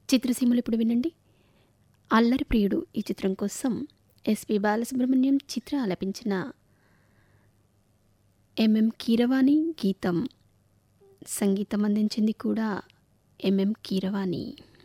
చిత్రసీమలు ఇప్పుడు వినండి. అల్లరి ప్రియుడు ఈ చిత్రం కోసం ఎస్పి బాలసుబ్రహ్మణ్యం చిత్ర ఆలపించిన ఎంఎం కీరవాణి గీతం, సంగీతం అందించింది కూడా ఎంఎం కీరవాణి.